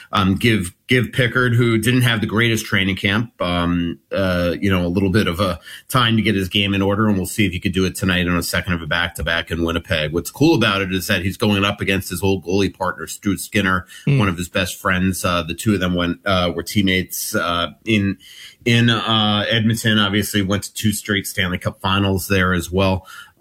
give Pickard, who didn't have the greatest training camp, a little bit of a time to get his game in order, and we'll see if he could do it tonight on a second of a back-to-back in Winnipeg. What's cool about it is that he's going up against his old goalie partner, Stuart Skinner, one of his best friends. The two of them were teammates in Edmonton. Obviously, went to 2 straight Stanley Cup Finals there as well.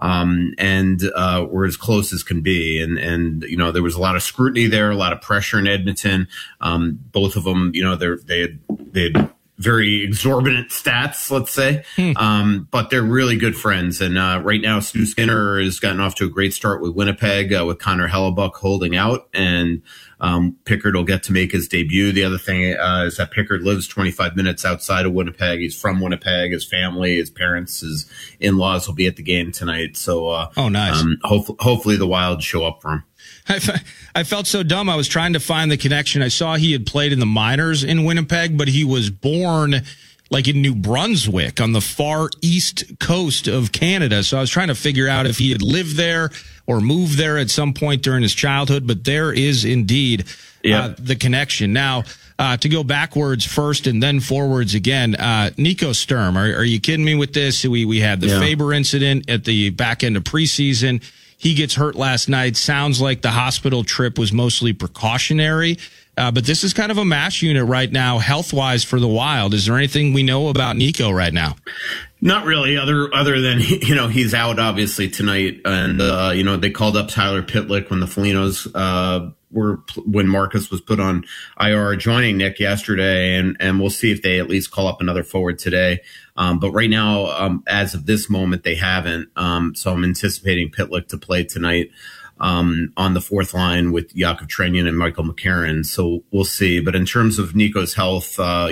And we're as close as can be. And there was a lot of scrutiny there, a lot of pressure in Edmonton. Both of them, they had very exorbitant stats, let's say. But they're really good friends. And right now, Stu Skinner has gotten off to a great start with Winnipeg, with Connor Hellebuck holding out. And Pickard will get to make his debut. The other thing is that Pickard lives 25 minutes outside of Winnipeg. He's from Winnipeg. His family, his parents, his in-laws will be at the game tonight. So, nice. Hopefully the Wild show up for him. I felt so dumb. I was trying to find the connection. I saw he had played in the minors in Winnipeg, but he was born like in New Brunswick on the far east coast of Canada. So I was trying to figure out if he had lived there or moved there at some point during his childhood. But there is indeed the connection. Now, to go backwards first and then forwards again, Nico Sturm, are you kidding me with this? We had the Faber incident at the back end of preseason. He gets hurt last night. Sounds like the hospital trip was mostly precautionary. But this is kind of a mash unit right now, health-wise, for the Wild. Is there anything we know about Nico right now? Not really, other than, he's out, obviously, tonight. And, they called up Tyler Pitlick when the Folignos when Marcus was put on IR, joining Nick yesterday. And we'll see if they at least call up another forward today. But right now, as of this moment, they haven't. So I'm anticipating Pitlick to play tonight on the fourth line with Yakov Trenyan and Michael McCarron. So we'll see. But in terms of Nico's health, on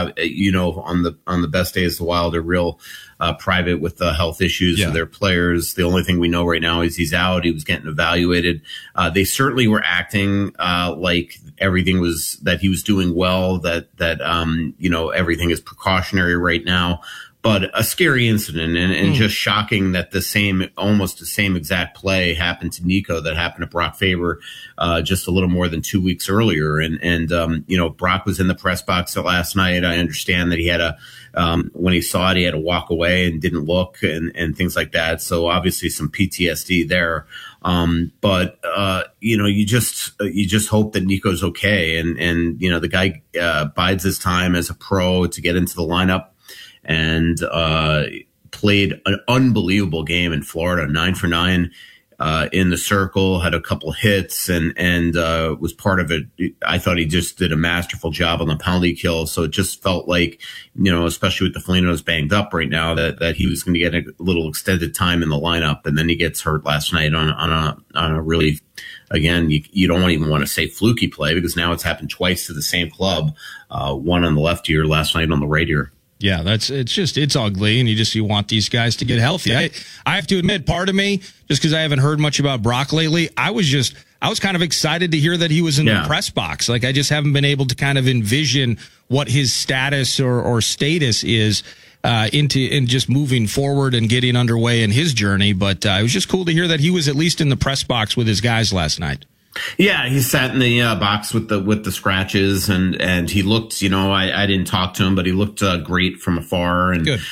the best days, the Wild are real private with the health issues of their players. The only thing we know right now is he's out. He was getting evaluated. They certainly were acting like everything was, that he was doing well, that everything is precautionary right now. But a scary incident and just shocking that almost the same exact play happened to Nico that happened to Brock Faber just a little more than 2 weeks earlier. And Brock was in the press box last night. I understand that he had when he saw it, he had to walk away and didn't look and things like that. So obviously some PTSD there. But you just hope that Nico's okay. And the guy bides his time as a pro to get into the lineup. And played an unbelievable game in Florida, 9 for 9 in the circle, had a couple hits and was part of it. I thought he just did a masterful job on the penalty kill. So it just felt like, especially with the Folignos banged up right now, that he was going to get a little extended time in the lineup. And then he gets hurt last night on a really, again, you don't even want to say fluky play, because now it's happened twice to the same club, one on the left ear, last night on the right ear. Yeah, it's ugly, and you want these guys to get healthy. I have to admit, part of me, just because I haven't heard much about Brock lately, I was kind of excited to hear that he was in the press box. Like, I just haven't been able to kind of envision what his status or status is in just moving forward and getting underway in his journey. But it was just cool to hear that he was at least in the press box with his guys last night. Yeah, he sat in the box with the scratches, and he looked, I didn't talk to him, but he looked great from afar. And, good.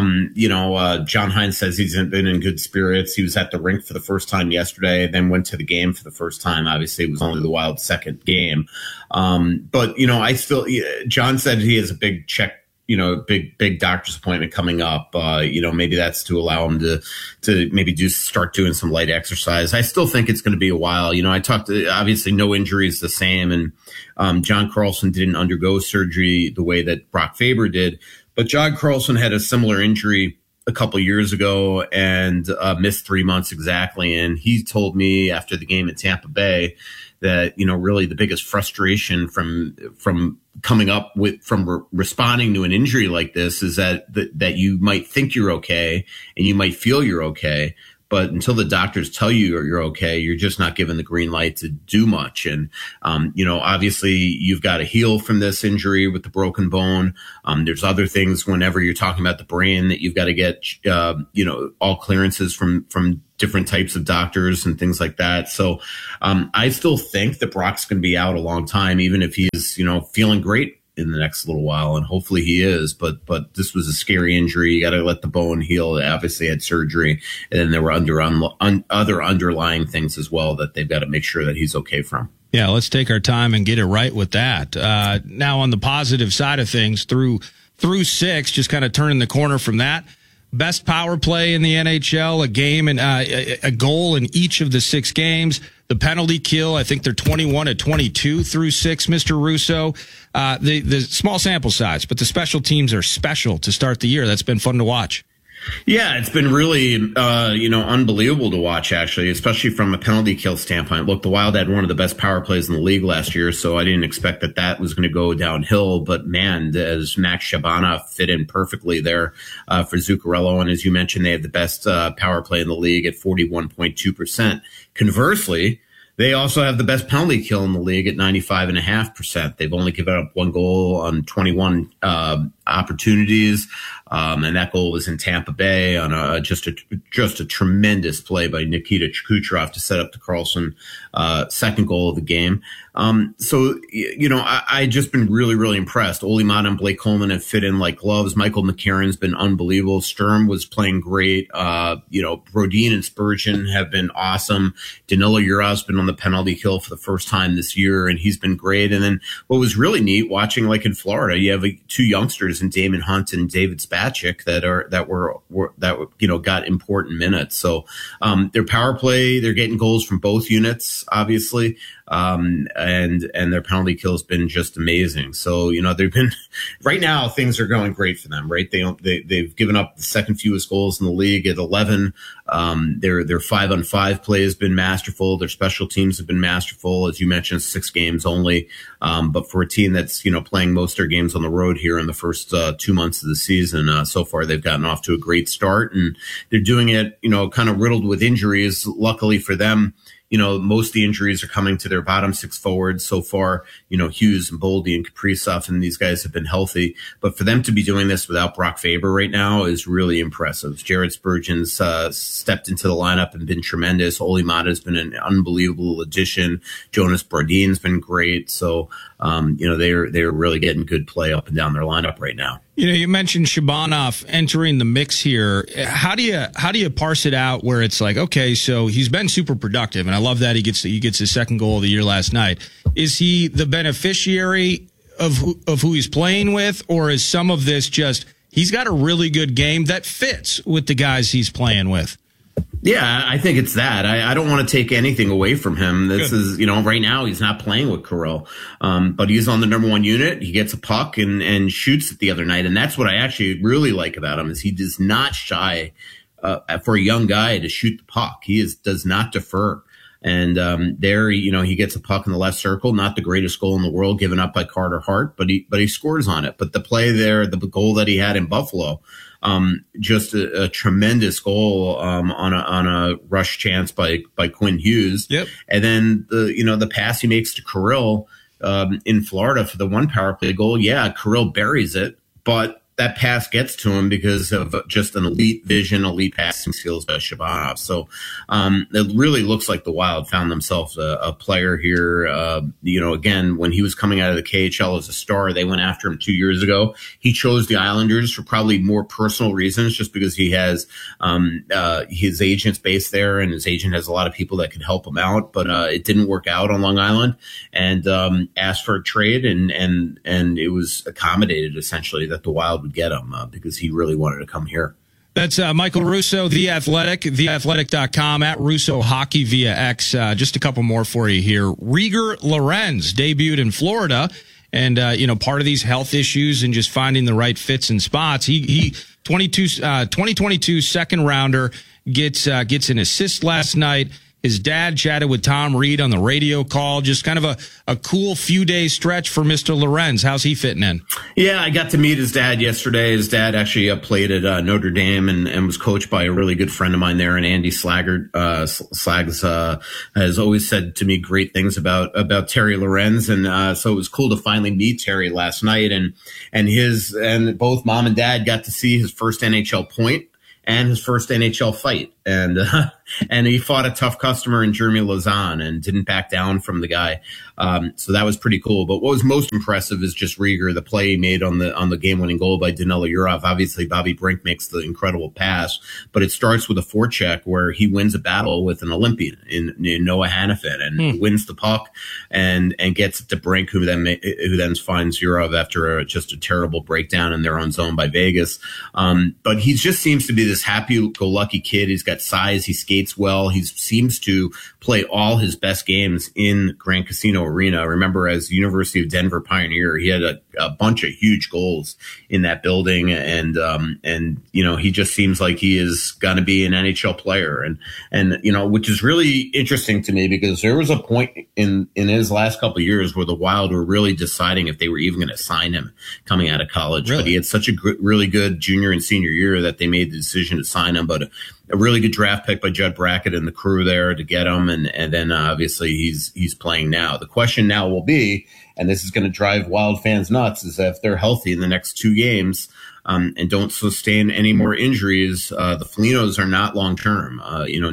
John Hines says he's been in good spirits. He was at the rink for the first time yesterday, then went to the game for the first time. Obviously, it was only the Wild's second game. But, John said he has a big check, big doctor's appointment coming up. Maybe that's to allow him to maybe start doing some light exercise. I still think it's going to be a while. I talked to, obviously no injury is the same. And John Carlson didn't undergo surgery the way that Brock Faber did, but John Carlson had a similar injury a couple years ago and missed 3 months exactly. And he told me after the game in Tampa Bay that, really the biggest frustration from responding to an injury like this is that you might think you're okay and you might feel you're okay, but until the doctors tell you you're okay, you're just not given the green light to do much. And, obviously you've got to heal from this injury with the broken bone. There's other things whenever you're talking about the brain that you've got to get, all clearances from different types of doctors and things like that. So I still think that Brock's going to be out a long time, even if he's, feeling great in the next little while, and hopefully he is. But this was a scary injury. You got to let the bone heal. They obviously had surgery, and then there were other underlying things as well that they've got to make sure that he's okay from. Yeah, let's take our time and get it right with that. Now, on the positive side of things, through 6, just kind of turning the corner from that. Best power play in the NHL, a game and a goal in each of the 6 games. The penalty kill, I think they're 21-22 through 6, Mr. Russo. The small sample size, but the special teams are special to start the year. That's been fun to watch. Yeah, it's been really, unbelievable to watch, actually, especially from a penalty kill standpoint. Look, the Wild had one of the best power plays in the league last year, so I didn't expect that was going to go downhill. But, man, as Max Shabana fit in perfectly there for Zuccarello, and as you mentioned, they have the best power play in the league at 41.2%. Conversely, they also have the best penalty kill in the league at 95.5%. They've only given up 1 goal on 21 opportunities, and that goal was in Tampa Bay on just a tremendous play by Nikita Kucherov to set up the Karlsson second goal of the game. So I just been really, really impressed. Ole Maatta and Blake Coleman have fit in like gloves. Michael McCarron's been unbelievable. Sturm was playing great. Brodin and Spurgeon have been awesome. Danilo Urav's been on the penalty kill for the first time this year, and he's been great. And then what was really neat watching, like in Florida, you have 2 youngsters in Damon Hunt and David Spacek that got important minutes. So their power play, they're getting goals from both units, obviously. And their penalty kill has been just amazing. So, they've been, right now things are going great for them, right? They've given up the second fewest goals in the league at 11. Their 5-on-5 play has been masterful. Their special teams have been masterful. As you mentioned, 6 games only. But for a team that's, playing most of their games on the road here in the first 2 months of the season, so far they've gotten off to a great start, and they're doing it, kind of riddled with injuries. Luckily for them, most of the injuries are coming to their bottom 6 forwards so far. Hughes and Boldy and Kaprizov, and these guys have been healthy. But for them to be doing this without Brock Faber right now is really impressive. Jared Spurgeon's stepped into the lineup and been tremendous. Ole Maatta has been an unbelievable addition. Jonas Brodin's been great. So, they're really getting good play up and down their lineup right now. You mentioned Shabanov entering the mix here. How do you parse it out where it's like, okay, so he's been super productive, and I love that he gets his second goal of the year last night. Is he the beneficiary of who he's playing with, or is some of this just he's got a really good game that fits with the guys he's playing with? Yeah, I think it's that. I don't want to take anything away from him. This is, right now he's not playing with Kirill, but he's on the number 1 unit. He gets a puck and shoots it the other night. And that's what I actually really like about him is he does not shy for a young guy to shoot the puck. He does not defer. And he gets a puck in the left circle, not the greatest goal in the world given up by Carter Hart, but he scores on it. But the play there, the goal that he had in Buffalo, just a tremendous goal on a rush chance by Quinn Hughes. Yep. And then the pass he makes to Kirill in Florida for the 1 power play goal. Yeah, Kirill buries it, but that pass gets to him because of just an elite vision, elite passing skills by Shabanov. So it really looks like the Wild found themselves a player here. Again, when he was coming out of the KHL as a star, they went after him 2 years ago. He chose the Islanders for probably more personal reasons, just because he has his agent's based there, and his agent has a lot of people that could help him out. But it didn't work out on Long Island, and asked for a trade, and it was accommodated essentially that the Wild would get him because he really wanted to come here. That's Michael Russo, The Athletic, theathletic.com, at Russo Hockey via X. Just a couple more for you here. Rieger Lorenz debuted in Florida, and part of these health issues and just finding the right fits and spots. He 2022 second rounder gets an assist last night. His dad chatted with Tom Reed on the radio call. Just kind of a cool few days stretch for Mr. Lorenz. How's he fitting in? Yeah, I got to meet his dad yesterday. His dad actually played at Notre Dame and was coached by a really good friend of mine there, and Andy Slaggert. Slags has always said to me great things about Terry Lorenz, and so it was cool to finally meet Terry last night. And both mom and dad got to see his first NHL point and his first NHL fight. And and he fought a tough customer in Jeremy Lauzon and didn't back down from the guy. So that was pretty cool. But what was most impressive is just Rieger, the play he made on the game-winning goal by Danilo Yurov. Obviously, Bobby Brink makes the incredible pass, but it starts with a forecheck where he wins a battle with an Olympian in Noah Hannafin and wins the puck and gets it to Brink, who then finds Yurov after just a terrible breakdown in their own zone by Vegas. But he just seems to be this happy-go-lucky kid. He's got size. He skates well. He seems to play all his best games in Grand Casino Arena. Remember, as University of Denver Pioneer, he had a bunch of huge goals in that building, and he just seems like he is going to be an NHL player, and which is really interesting to me because there was a point in his last couple of years where the Wild were really deciding if they were even going to sign him coming out of college. Really? But he had such a really good junior and senior year that they made the decision to sign him. But a really good draft pick by Judd Brackett and the crew there to get him, and then obviously he's playing now. The question now will be, and this is going to drive Wild fans nuts, is that if they're healthy in the next 2 games and don't sustain any more injuries, the Folignos are not long term.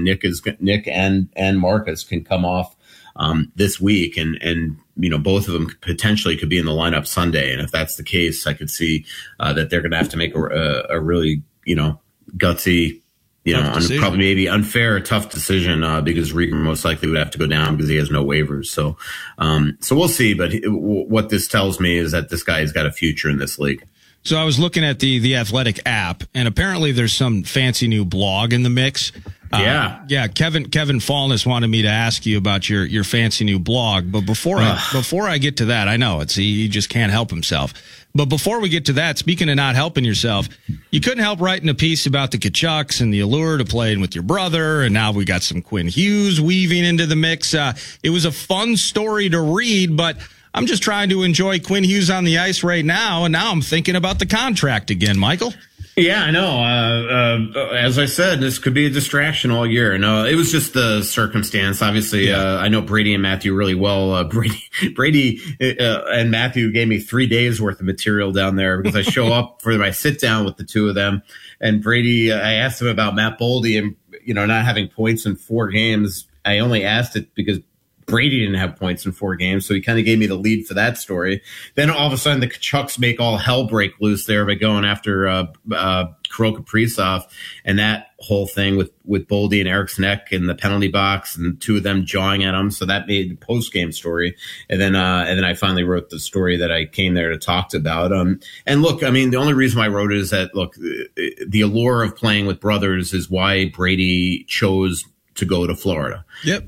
Nick and Marcus can come off this week, and both of them potentially could be in the lineup Sunday. And if that's the case, I could see that they're going to have to make a really gutsy, probably maybe unfair, tough decision because Rieger most likely would have to go down because he has no waivers. So we'll see. But what this tells me is that this guy has got a future in this league. So I was looking at the Athletic app, and apparently there's some fancy new blog in the mix. Yeah. Kevin Fallness wanted me to ask you about your fancy new blog, but before I get to that, I know he just can't help himself. But before we get to that, speaking of not helping yourself, you couldn't help writing a piece about the Tkachuks and the allure to playing with your brother, and now we got some Quinn Hughes weaving into the mix. It was a fun story to read, but I'm just trying to enjoy Quinn Hughes on the ice right now, and now I'm thinking about the contract again, Michael. Yeah, I know. As I said, this could be a distraction all year. No, it was just the circumstance. Obviously, I know Brady and Matthew really well. Brady and Matthew gave me 3 days worth of material down there because I show up for my sit down with the two of them. And Brady, I asked him about Matt Boldy and, not having points in 4 games. I only asked it because Brady didn't have points in 4 games, so he kind of gave me the lead for that story. Then all of a sudden, the Tkachuks make all hell break loose there by going after Kirill Kaprizov, and that whole thing with Boldy and Eric's neck in the penalty box, and 2 of them jawing at him. So that made the post game story, and then I finally wrote the story that I came there to talk about. And look, I mean, the only reason why I wrote it is that the allure of playing with brothers is why Brady chose to go to Florida. Yep.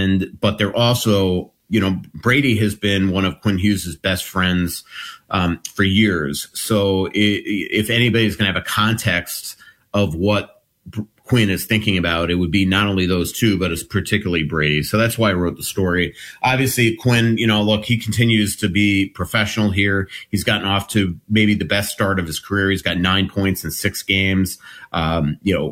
But they're also, Brady has been one of Quinn Hughes' best friends for years. So if anybody's going to have a context of what Quinn is thinking about, it would be not only those two, but it's particularly Brady. So that's why I wrote the story. Obviously, Quinn, look, he continues to be professional here. He's gotten off to maybe the best start of his career. He's got 9 points in 6 games, an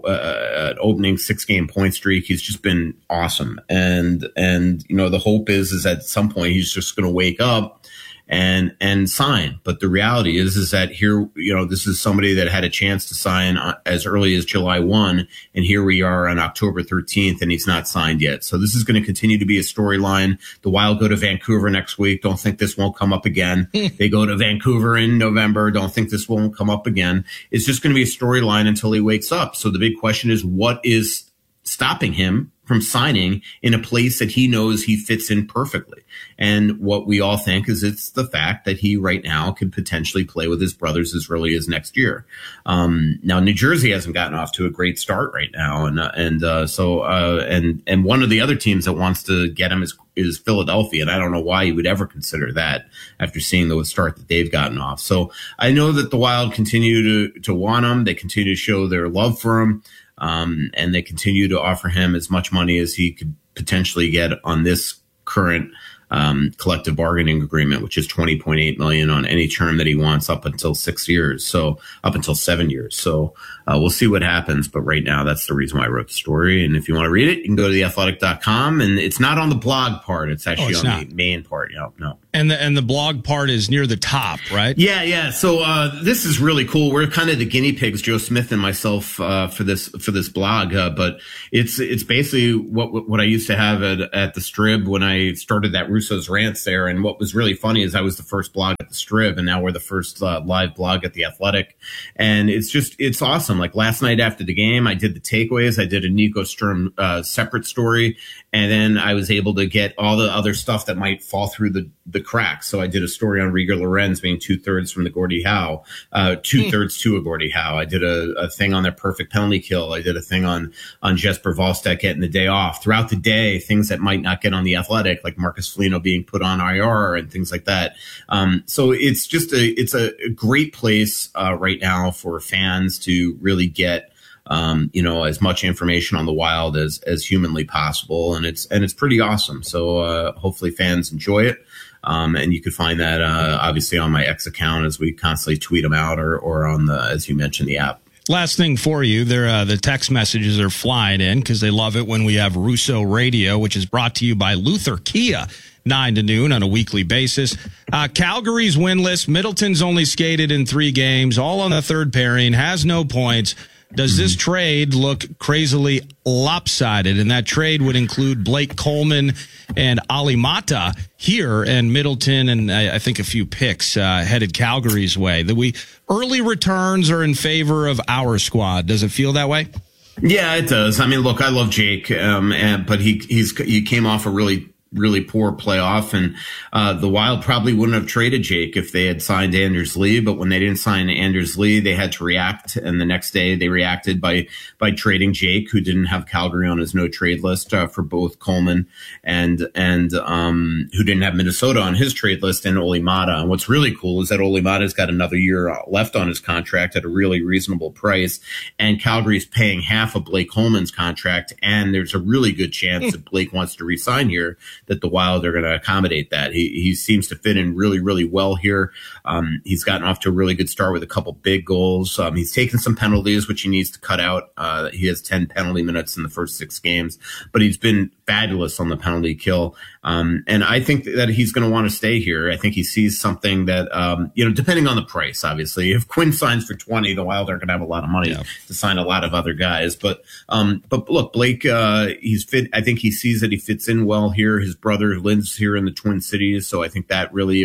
opening 6-game point streak. He's just been awesome. And the hope is at some point he's just going to wake up and sign. But the reality is that here, this is somebody that had a chance to sign as early as July 1, and here we are on October 13th, and he's not signed yet. So this is going to continue to be a storyline. The Wild go to Vancouver next week. Don't think this won't come up again. They go to Vancouver in November. Don't think this won't come up again. It's just going to be a storyline until he wakes up. So the big question is, what is stopping him from signing in a place that he knows he fits in perfectly? And what we all think is it's the fact that he right now could potentially play with his brothers as early as next year. Now, New Jersey hasn't gotten off to a great start right now. And one of the other teams that wants to get him is Philadelphia. And I don't know why you would ever consider that after seeing the start that they've gotten off. So I know that the Wild continue to want him. They continue to show their love for him. And they continue to offer him as much money as he could potentially get on this current collective bargaining agreement, which is $20.8 million on any term that he wants up until 6 years. So up until 7 years. So we'll see what happens. But right now, that's the reason why I wrote the story. And if you want to read it, you can go to theathletic.com, and it's not on the blog part. It's actually the main part. No. And the blog part is near the top, right? Yeah. So this is really cool. We're kind of the guinea pigs, Joe Smith and myself, for this blog. But it's basically what I used to have at the Strib when I started that Russo's Rants there. And what was really funny is I was the first blog at the Strib, and now we're the first live blog at the Athletic. And it's awesome. Like last night after the game, I did the takeaways. I did a Nico Sturm separate story, and then I was able to get all the other stuff that might fall through the cracks. So I did a story on Rieger Lorenz being 2/3 from the Gordie Howe, 2/3 to a Gordie Howe. I did a thing on their perfect penalty kill. I did a thing on Jesper Wallstedt getting the day off. Throughout the day, things that might not get on the Athletic, like Marcus Foligno being put on IR and things like that. So it's just a great place right now for fans to really get as much information on the Wild as humanly possible, and it's pretty awesome. So hopefully fans enjoy it. And you can find that obviously on my X account as we constantly tweet them out, or on the, as you mentioned, the app. Last thing for you, the text messages are flying in because they love it when we have Russo Radio, which is brought to you by Luther Kia, 9 to noon on a weekly basis. Calgary's winless. Middleton's only skated in 3 games, all on the third pairing, has no points. Does this trade look crazily lopsided? And that trade would include Blake Coleman and Ali Mata here, and Middleton and I think a few picks headed Calgary's way. Early returns are in favor of our squad. Does it feel that way? Yeah, it does. I mean, look, I love Jake, but he came off a really poor playoff, and the Wild probably wouldn't have traded Jake if they had signed Anders Lee. But when they didn't sign Anders Lee, they had to react, and the next day they reacted by trading Jake, who didn't have Calgary on his no trade list, for both Coleman and who didn't have Minnesota on his trade list, and Olli Mata. And what's really cool is that Olli Mata's got another year left on his contract at a really reasonable price, and Calgary's paying half of Blake Coleman's contract, and there's a really good chance that Blake wants to re-sign here, that the Wild are going to accommodate that. He seems to fit in really, really well here. He's gotten off to a really good start with a couple big goals. He's taken some penalties, which he needs to cut out. He has 10 penalty minutes in the first 6 games, but he's been fabulous on the penalty kill. And I think that he's going to want to stay here. I think he sees something that, depending on the price, obviously, if Quinn signs for 20, the Wild are going to have a lot of money to sign a lot of other guys. But look, Blake, he's fit. I think he sees that he fits in well here. His brother lives here in the Twin Cities, so I think that really,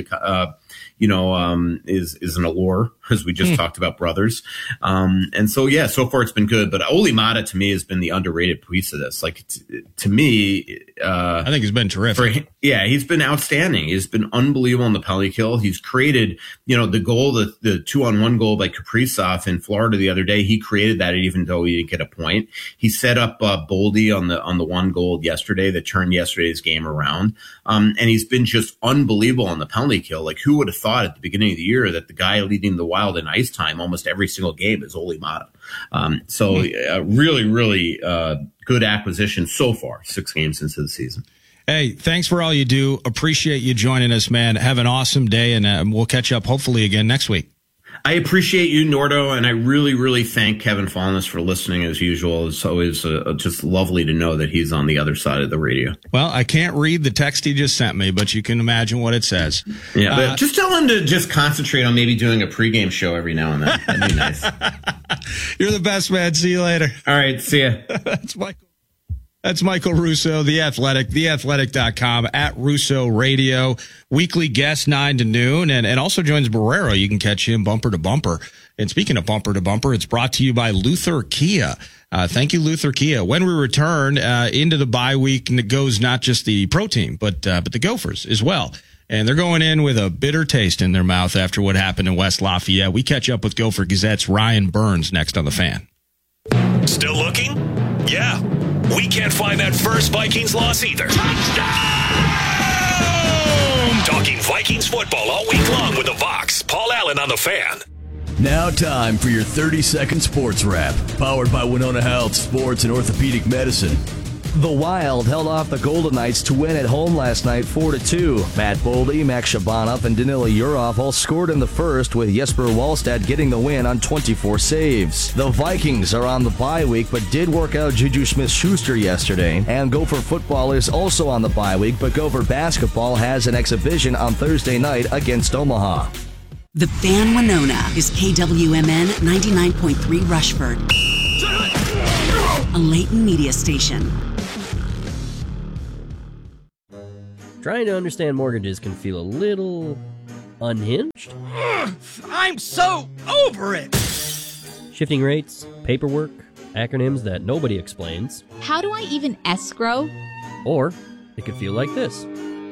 is an allure, as we just talked about brothers. And so, yeah, so far it's been good. But Olli Mata, to me, has been the underrated piece of this. Like, to me, I think he's been terrific. He's been outstanding. He's been unbelievable in the penalty kill. He's created, the goal, the 2-on-1 goal by Kaprizov in Florida the other day. He created that, even though he didn't get a point. He set up Boldy on the one goal yesterday that turned yesterday's game around. And he's been just unbelievable on the penalty kill. Like, who would have thought at the beginning of the year that the guy leading the Wild in ice time almost every single game is Olli Mata? Really, really good acquisition so far, 6 games into the season. Hey, thanks for all you do. Appreciate you joining us, man. Have an awesome day, and we'll catch up hopefully again next week. I appreciate you, Nordo, and I really, really thank Kevin Fallness for listening as usual. It's always just lovely to know that he's on the other side of the radio. Well, I can't read the text he just sent me, but you can imagine what it says. Yeah, but just tell him to just concentrate on maybe doing a pregame show every now and then. That'd be nice. You're the best, man. See you later. All right, see ya. That's Michael Russo, The Athletic, theathletic.com, at Russo Radio. Weekly guest 9 to noon, and also joins Barrero. You can catch him bumper to bumper. And speaking of bumper to bumper, it's brought to you by Luther Kia. Thank you, Luther Kia. When we return into the bye week, goes not just the pro team, but the Gophers as well. And they're going in with a bitter taste in their mouth after what happened in West Lafayette. We catch up with Gopher Gazette's Ryan Burns next on The Fan. Still looking? Yeah. We can't find that first Vikings loss either. Touchdown! Talking Vikings football all week long with the Vox. Paul Allen on The Fan. Now time for your 30-second sports wrap. Powered by Winona Health Sports and Orthopedic Medicine. The Wild held off the Golden Knights to win at home last night 4-2. Matt Boldy, Max Shabanov, and Danila Yurov all scored in the first, with Jesper Wallstedt getting the win on 24 saves. The Vikings are on the bye week but did work out Juju Smith-Schuster yesterday. And Gopher football is also on the bye week, but Gopher basketball has an exhibition on Thursday night against Omaha. The Fan Winona is KWMN 99.3 Rushford, a Leighton media station. Trying to understand mortgages can feel a little unhinged. I'm so over it! Shifting rates, paperwork, acronyms that nobody explains. How do I even escrow? Or it could feel like this.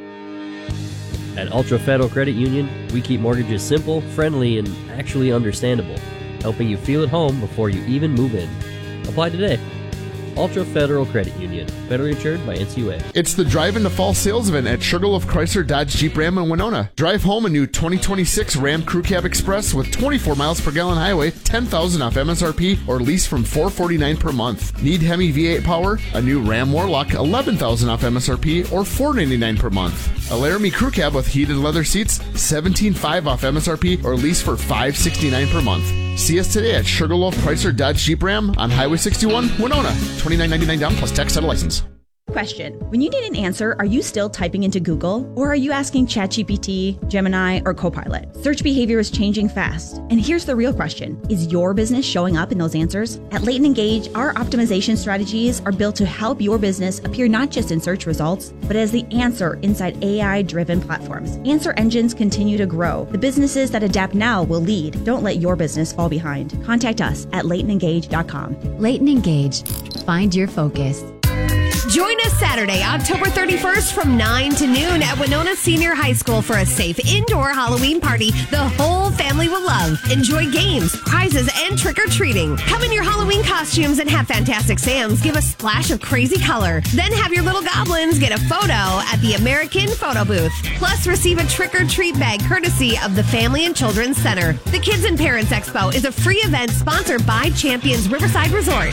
At Ultra Federal Credit Union, we keep mortgages simple, friendly, and actually understandable, helping you feel at home before you even move in. Apply today. Ultra Federal Credit Union, federally insured by NCUA. It's the Drive into Fall sales event at Sugarloaf Chrysler Dodge Jeep Ram in Winona. Drive home a new 2026 Ram Crew Cab Express with 24 miles per gallon highway, $10,000 off MSRP, or lease from $449 per month. Need Hemi V8 power? A new Ram Warlock, $11,000 off MSRP, or $499 per month. A Laramie Crew Cab with heated leather seats, $17,500 off MSRP, or lease for $569 per month. See us today at Sugarloaf Chrysler Dodge Jeep Ram on Highway 61, Winona. $29.99 down plus tax, title, license. Question. When you need an answer, are you still typing into Google? Or are you asking ChatGPT, Gemini, or Copilot? Search behavior is changing fast. And here's the real question. Is your business showing up in those answers? At Leighton Engage, our optimization strategies are built to help your business appear not just in search results, but as the answer inside AI-driven platforms. Answer engines continue to grow. The businesses that adapt now will lead. Don't let your business fall behind. Contact us at LeightonEngage.com. Leighton Engage. Find your focus. Join us Saturday, October 31st from 9 to noon at Winona Senior High School for a safe indoor Halloween party the whole family will love. Enjoy games, prizes, and trick-or-treating. Come in your Halloween costumes and have Fantastic Sam's give a splash of crazy color. Then have your little goblins get a photo at the American Photo Booth. Plus, receive a trick-or-treat bag courtesy of the Family and Children's Center. The Kids and Parents Expo is a free event sponsored by Champions Riverside Resort.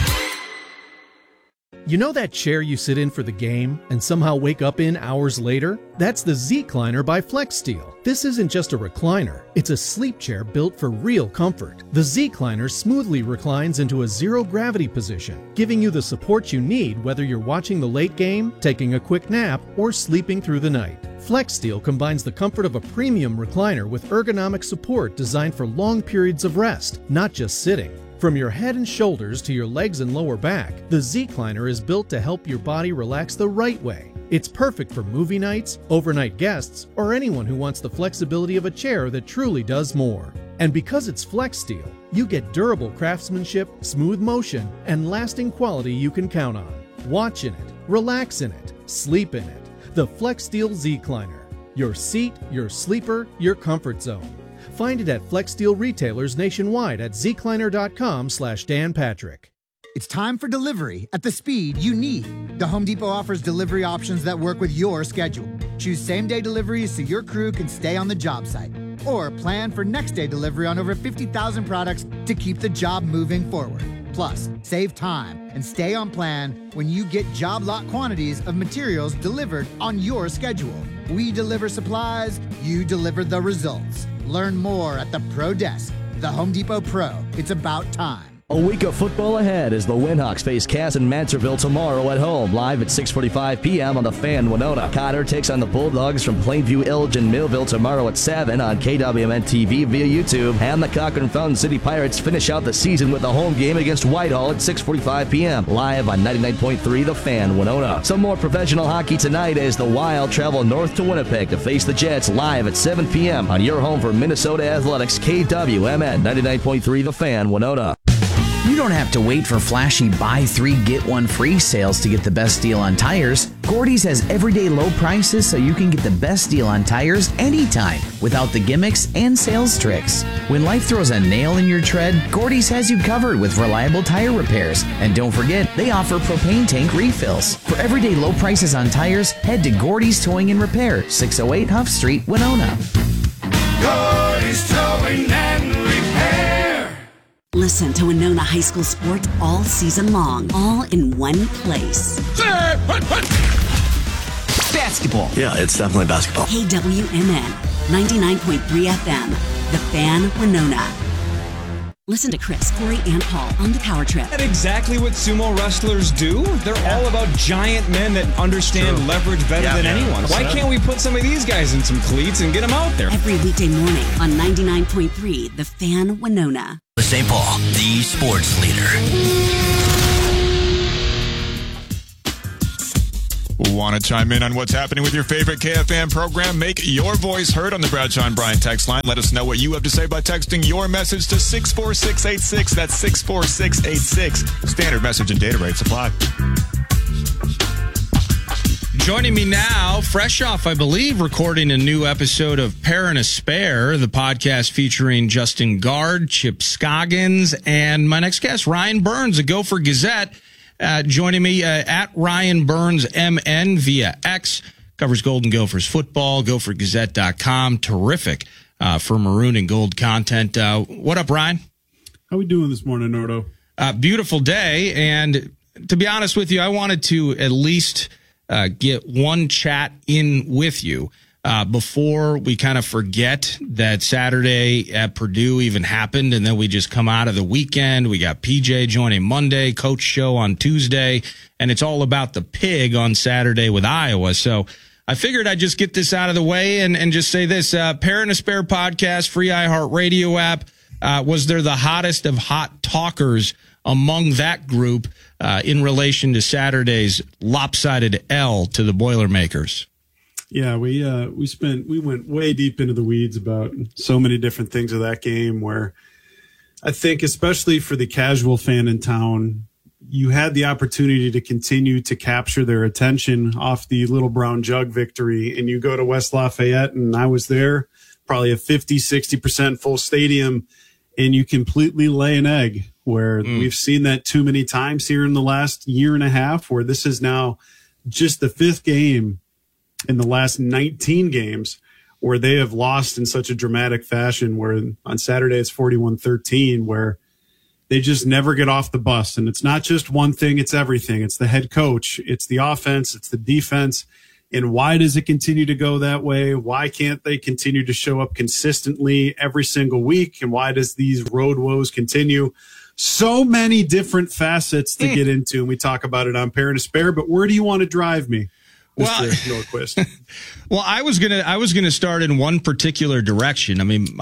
You know that chair you sit in for the game and somehow wake up in hours later? That's the Z-Cliner by FlexSteel. This isn't just a recliner, it's a sleep chair built for real comfort. The Z-Cliner smoothly reclines into a zero-gravity position, giving you the support you need whether you're watching the late game, taking a quick nap, or sleeping through the night. FlexSteel combines the comfort of a premium recliner with ergonomic support designed for long periods of rest, not just sitting. From your head and shoulders to your legs and lower back, the Z-Cliner is built to help your body relax the right way. It's perfect for movie nights, overnight guests, or anyone who wants the flexibility of a chair that truly does more. And because it's FlexSteel, you get durable craftsmanship, smooth motion, and lasting quality you can count on. Watch in it, relax in it, sleep in it. The FlexSteel Z-Cliner. Your seat, your sleeper, your comfort zone. Find it at FlexSteel retailers nationwide at zcliner.com/Dan Patrick. It's time for delivery at the speed you need. The Home Depot offers delivery options that work with your schedule. Choose same-day deliveries so your crew can stay on the job site. Or plan for next-day delivery on over 50,000 products to keep the job moving forward. Plus, save time and stay on plan when you get job lot quantities of materials delivered on your schedule. We deliver supplies, you deliver the results. Learn more at the Pro Desk. The Home Depot Pro. It's about time. A week of football ahead as the Windhawks face Cass in Mansardville tomorrow at home, live at 6:45 p.m. on the Fan Winona. Cotter takes on the Bulldogs from Plainview, Elgin, Millville tomorrow at 7 on KWMN TV via YouTube. And the Cochran Fountain City Pirates finish out the season with a home game against Whitehall at 6:45 p.m. live on 99.3 The Fan Winona. Some more professional hockey tonight as the Wild travel north to Winnipeg to face the Jets live at 7 p.m. on your home for Minnesota Athletics, KWMN 99.3 The Fan Winona. You don't have to wait for flashy buy 3 get 1 free sales to get the best deal on tires. Gordy's has everyday low prices so you can get the best deal on tires anytime without the gimmicks and sales tricks. When life throws a nail in your tread, Gordy's has you covered with reliable tire repairs. And don't forget, they offer propane tank refills. For everyday low prices on tires, head to Gordy's Towing and Repair, 608 Huff Street, Winona. Gordy's Towing and Repair. Listen Listen to Winona High School sports all season long, all in one place. Basketball. Yeah, it's definitely basketball. KWMN 99.3 FM, The Fan, Winona. Listen to Chris, Corey, and Paul on the Power Trip. That's exactly what sumo wrestlers do. They're all about giant men that understand leverage better than anyone. Why can't we put some of these guys in some cleats and get them out there? Every weekday morning on 99.3, The Fan, Winona. St. Paul, the sports leader. Want to chime in on what's happening with your favorite KFAN program? Make your voice heard on the Bradshaw and Bryan text line. Let us know what you have to say by texting your message to 64686. That's 64686. Standard message and data rates apply. Joining me now, fresh off, I believe, recording a new episode of Pair and a Spare, the podcast featuring Justin Guard, Chip Scoggins, and my next guest, Ryan Burns, a Gopher Gazette. Joining me at Ryan Burns MN via X, covers Golden Gophers football, gophergazette.com. Terrific for maroon and gold content. What up, Ryan? How we doing this morning, Nordo? Beautiful day, and to be honest with you, I wanted to at least get one chat in with you before we kind of forget that Saturday at Purdue even happened, and then we just come out of the weekend. We got PJ joining Monday, Coach Show on Tuesday, and it's all about the pig on Saturday with Iowa. So I figured I'd just get this out of the way and just say this. Pair and a Spare podcast, free iHeartRadio app. Was there the hottest of hot talkers among that group in relation to Saturday's lopsided L to the Boilermakers? Yeah, we went way deep into the weeds about so many different things of that game, where I think, especially for the casual fan in town, you had the opportunity to continue to capture their attention off the Little Brown Jug victory. And you go to West Lafayette, and I was there, probably a 50-60% full stadium, and you completely lay an egg, where we've seen that too many times here in the last year and a half, where this is now just the fifth game in the last 19 games where they have lost in such a dramatic fashion, where on Saturday it's 41-13, where they just never get off the bus. And it's not just one thing, it's everything. It's the head coach, it's the offense, it's the defense. And why does it continue to go that way? Why can't they continue to show up consistently every single week? And why does these road woes continue? So many different facets to get into, and we talk about it on Pair and a Spare, but where do you want to drive me? Well, Norquist. Well, I was gonna start in one particular direction. I mean,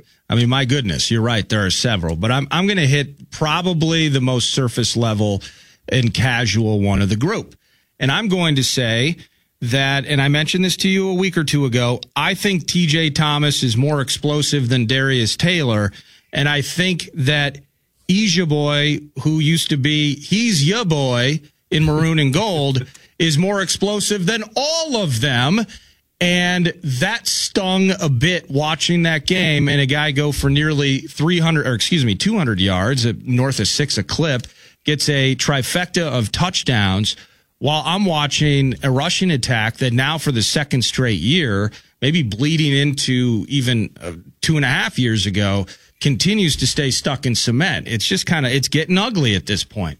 my goodness, you're right. There are several, but I'm gonna hit probably the most surface level and casual one of the group, and I'm going to say that. And I mentioned this to you a week or two ago. I think T.J. Thomas is more explosive than Darius Taylor, and I think that Ija Boy, who used to be he's ya boy in maroon and gold, is more explosive than all of them. And that stung a bit watching that game, and a guy go for nearly 200 yards at north of 6 a clip, gets a trifecta of touchdowns, while I'm watching a rushing attack that now for the second straight year, maybe bleeding into even 2.5 years ago, continues to stay stuck in cement. It's just it's getting ugly at this point.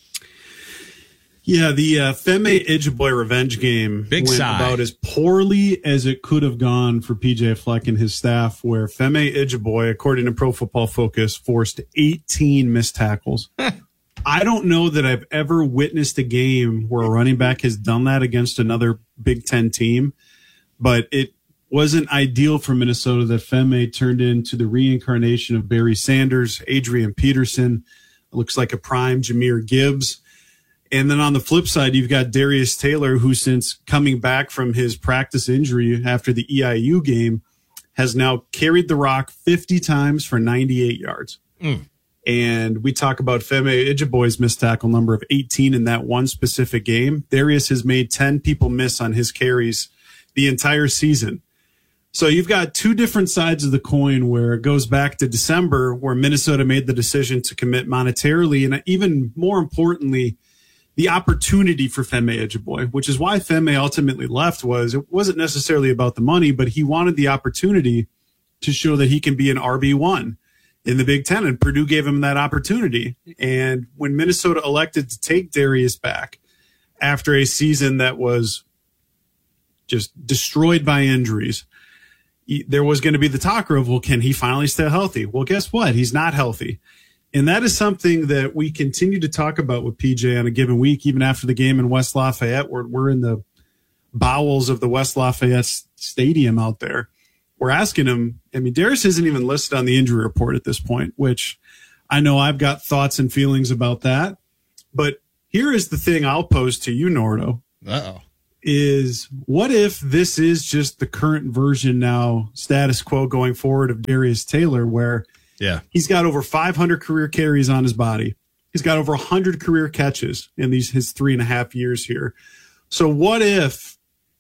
Yeah, the Femi Ijiboy revenge game went about as poorly as it could have gone for PJ Fleck and his staff, where Femi Ijiboy, according to Pro Football Focus, forced 18 missed tackles. I don't know that I've ever witnessed a game where a running back has done that against another Big Ten team, but it wasn't ideal for Minnesota that Femi turned into the reincarnation of Barry Sanders, Adrian Peterson, looks like a prime Jahmyr Gibbs. And then on the flip side, you've got Darius Taylor, who since coming back from his practice injury after the EIU game has now carried the rock 50 times for 98 yards. And we talk about Femi Ijiboy's missed tackle number of 18 in that one specific game. Darius has made 10 people miss on his carries the entire season. So you've got two different sides of the coin, where it goes back to December, where Minnesota made the decision to commit monetarily, and even more importantly, the opportunity for Femi Ijiboy, which is why Femi ultimately left. It wasn't necessarily about the money, but he wanted the opportunity to show that he can be an RB1. in the Big Ten, and Purdue gave him that opportunity. And when Minnesota elected to take Darius back after a season that was just destroyed by injuries, there was going to be the talk of, well, can he finally stay healthy? Well, guess what? He's not healthy. And that is something that we continue to talk about with PJ on a given week, even after the game in West Lafayette. We're in the bowels of the West Lafayette Stadium out there. We're asking him, I mean, Darius isn't even listed on the injury report at this point, which I know I've got thoughts and feelings about that. But here is the thing I'll pose to you, Nordo. Uh-oh. Is what if this is just the current version now, status quo going forward of Darius Taylor, where he's got over 500 career carries on his body. He's got over 100 career catches in his 3.5 years here. So what if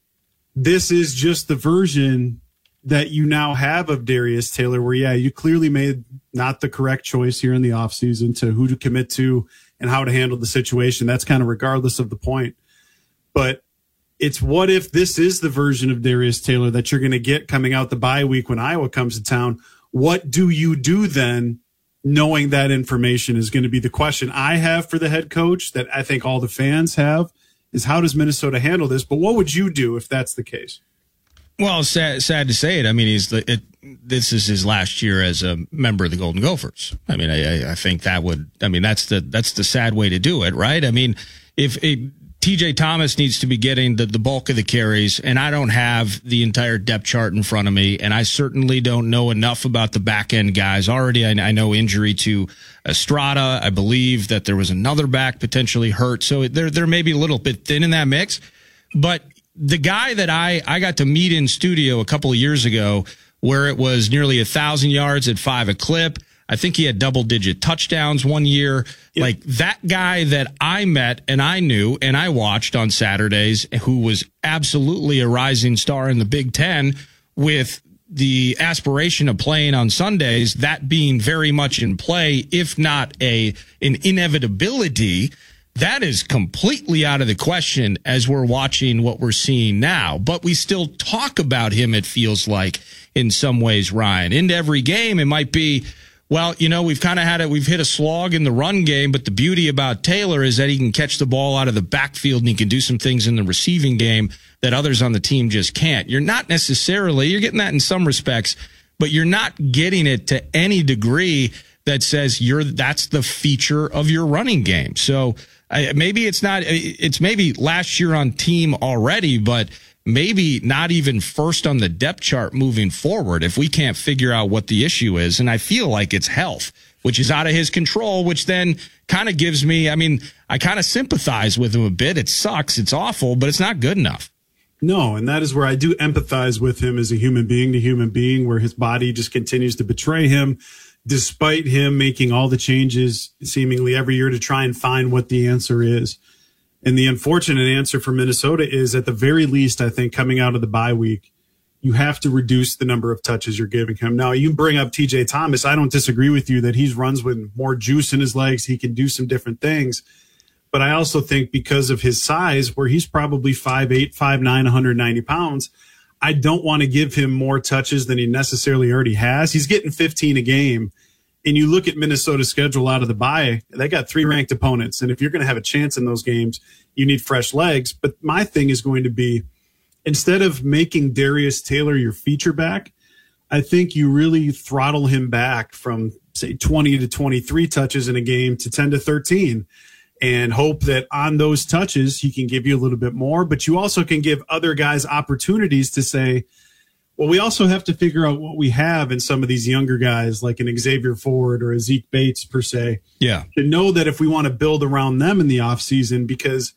this is just the version that you now have of Darius Taylor, where, you clearly made not the correct choice here in the offseason to who to commit to and how to handle the situation. That's kind of regardless of the point. But it's what if this is the version of Darius Taylor that you're going to get coming out the bye week when Iowa comes to town? What do you do then, knowing that information is going to be the question I have for the head coach, that I think all the fans have, is how does Minnesota handle this? But what would you do if that's the case? Well, sad to say it. I mean, this is his last year as a member of the Golden Gophers. I mean, I think that's the sad way to do it, right? I mean, if TJ Thomas needs to be getting the bulk of the carries, and I don't have the entire depth chart in front of me, and I certainly don't know enough about the back end guys. Already, I know injury to Estrada. I believe that there was another back potentially hurt, so there may be a little bit thin in that mix, but the guy that I got to meet in studio a couple of years ago, where it was nearly 1,000 yards at 5 a clip. I think he had double-digit touchdowns one year. Yep. Like that guy that I met and I knew and I watched on Saturdays, who was absolutely a rising star in the Big Ten with the aspiration of playing on Sundays, that being very much in play, if not an inevitability. That is completely out of the question as we're watching what we're seeing now. But we still talk about him, it feels like, in some ways, Ryan. Into every game, it might be, well, we've kind of we've hit a slog in the run game, but the beauty about Taylor is that he can catch the ball out of the backfield and he can do some things in the receiving game that others on the team just can't. You're getting that in some respects, but you're not getting it to any degree that says that's the feature of your running game. So, maybe it's maybe last year on team already, but maybe not even first on the depth chart moving forward if we can't figure out what the issue is. And I feel like it's health, which is out of his control, which then kind of gives me, I kind of sympathize with him a bit. It sucks. It's awful, but it's not good enough. No, and that is where I do empathize with him as a human being to human being, where his body just continues to betray him, despite him making all the changes seemingly every year to try and find what the answer is. And the unfortunate answer for Minnesota is, at the very least, I think, coming out of the bye week, you have to reduce the number of touches you're giving him. Now, you bring up TJ Thomas. I don't disagree with you that he runs with more juice in his legs. He can do some different things. But I also think because of his size, where he's probably 5'8", 5'9", 190 pounds, I don't want to give him more touches than he necessarily already has. He's getting 15 a game. And you look at Minnesota's schedule out of the bye, they got 3 ranked opponents. And if you're going to have a chance in those games, you need fresh legs. But my thing is going to be, instead of making Darius Taylor your feature back, I think you really throttle him back from, say, 20 to 23 touches in a game to 10 to 13. And hope that on those touches, he can give you a little bit more. But you also can give other guys opportunities to say, well, we also have to figure out what we have in some of these younger guys, like an Xavier Ford or a Zeke Bates, per se. Yeah. To know that if we want to build around them in the offseason, because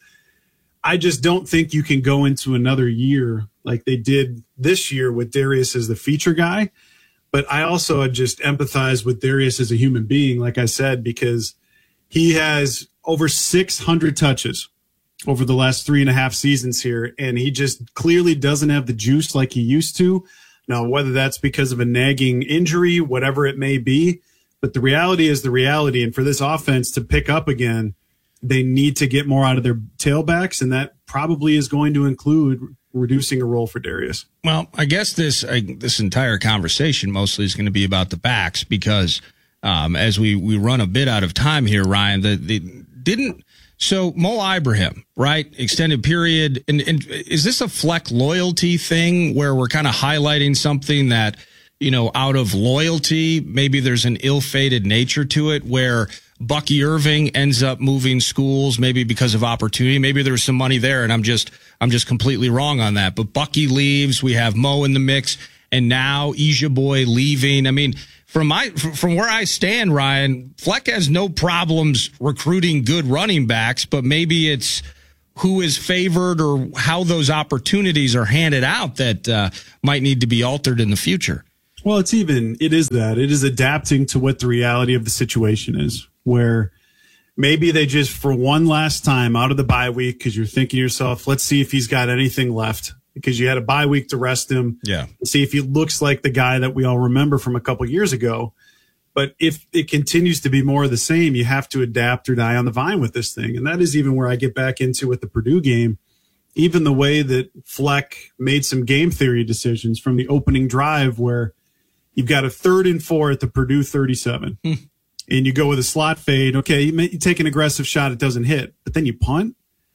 I just don't think you can go into another year like they did this year with Darius as the feature guy. But I also just empathize with Darius as a human being, like I said, because he has over 600 touches over the last 3.5 seasons here, and he just clearly doesn't have the juice like he used to. Now, whether that's because of a nagging injury, whatever it may be, but the reality is the reality. And for this offense to pick up again, they need to get more out of their tailbacks, and that probably is going to include reducing a role for Darius. Well, I guess this entire conversation mostly is going to be about the backs, because as we run a bit out of time here, Ryan. So Mo Ibrahim, right? Extended period. And is this a Fleck loyalty thing where we're kind of highlighting something that, out of loyalty, maybe there's an ill-fated nature to it where Bucky Irving ends up moving schools, maybe because of opportunity. Maybe there's some money there and I'm just completely wrong on that. But Bucky leaves. We have Mo in the mix and now Ijaboi leaving. I mean, from where I stand, Ryan, Fleck has no problems recruiting good running backs, but maybe it's who is favored or how those opportunities are handed out that might need to be altered in the future. Well, it is adapting to what the reality of the situation is, where maybe they just, for one last time out of the bye week, because you're thinking to yourself, let's see if he's got anything left. Because you had a bye week to rest him. Yeah. And see if he looks like the guy that we all remember from a couple years ago. But if it continues to be more of the same, you have to adapt or die on the vine with this thing. And that is even where I get back into with the Purdue game. Even the way that Fleck made some game theory decisions from the opening drive where you've got a 3rd and 4 at the Purdue 37. And you go with a slot fade. Okay, you take an aggressive shot, it doesn't hit. But then you punt.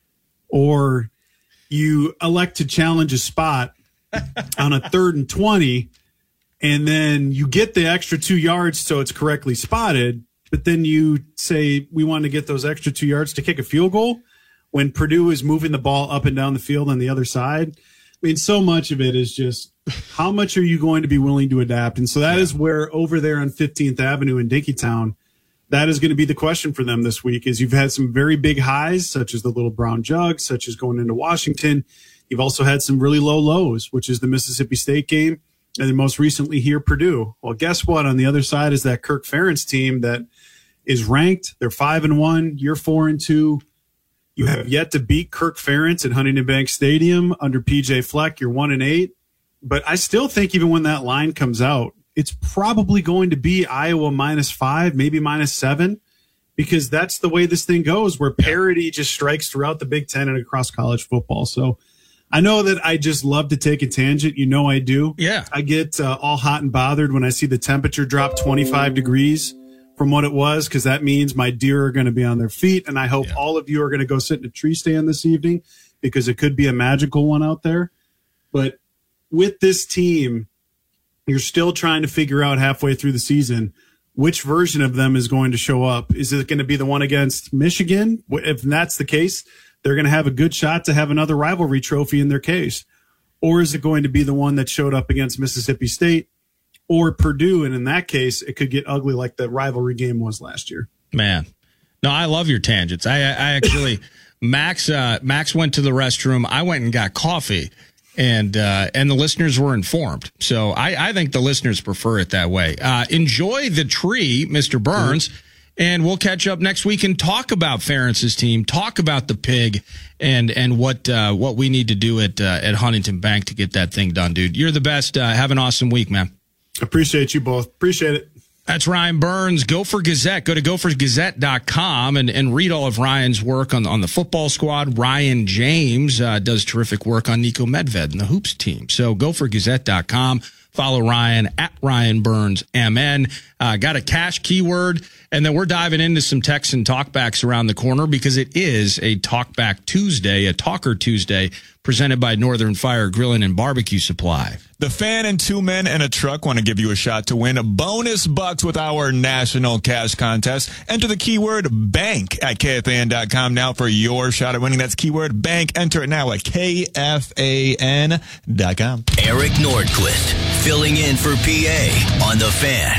Or you elect to challenge a spot on a 3rd and 20, and then you get the extra 2 yards so it's correctly spotted, but then you say we want to get those extra 2 yards to kick a field goal when Purdue is moving the ball up and down the field on the other side. I mean, so much of it is just how much are you going to be willing to adapt? And so that is where over there on 15th Avenue in Dinkytown, that is going to be the question for them this week. Is you've had some very big highs, such as the Little Brown Jug, such as going into Washington. You've also had some really low lows, which is the Mississippi State game, and then most recently here, Purdue. Well, guess what? On the other side is that Kirk Ferentz team that is ranked. They're 5-1. You're 4-2. You have yet to beat Kirk Ferentz at Huntington Bank Stadium under PJ Fleck. You're 1-8. But I still think even when that line comes out, it's probably going to be Iowa -5, maybe -7, because that's the way this thing goes, where parity just strikes throughout the Big Ten and across college football. So I know that I just love to take a tangent. You know I do. Yeah. I get all hot and bothered when I see the temperature drop 25 degrees from what it was, because that means my deer are going to be on their feet, and I hope all of you are going to go sit in a tree stand this evening because it could be a magical one out there. But with this team, you're still trying to figure out halfway through the season which version of them is going to show up. Is it going to be the one against Michigan? If that's the case, they're going to have a good shot to have another rivalry trophy in their case. Or is it going to be the one that showed up against Mississippi State or Purdue? And in that case, it could get ugly like the rivalry game was last year. Man, no, I love your tangents. I actually, Max went to the restroom. I went and got coffee. And the listeners were informed. So I think the listeners prefer it that way. Enjoy the tree, Mr. Burns, and we'll catch up next week and talk about Ferentz's team, talk about the pig, and what we need to do at Huntington Bank to get that thing done, dude. You're the best. Have an awesome week, man. Appreciate you both. Appreciate it. That's Ryan Burns, Gopher Gazette. Go to gophersgazette.com and read all of Ryan's work on the football squad. Ryan James does terrific work on Nico Medved and the Hoops team. So gophergazette.com. Follow Ryan at Ryan Burns MN. Got a cash keyword, and then we're diving into some texts and talkbacks around the corner because it is a Talkback Tuesday, a Talker Tuesday, presented by Northern Fire Grilling and Barbecue Supply. The Fan and 2 men and a truck want to give you a shot to win bonus bucks with our national cash contest. Enter the keyword BANK at KFAN.com now for your shot at winning. That's keyword BANK. Enter it now at KFAN.com. Eric Nordquist filling in for PA on The Fan.